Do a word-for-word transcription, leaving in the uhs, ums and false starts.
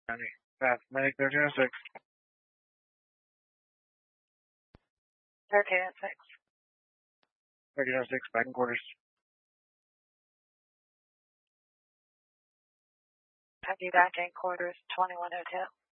County. Path Medic thirteen oh six. thirteen oh six. thirteen oh six, back in quarters. Have you back in quarters, twenty-one hotel?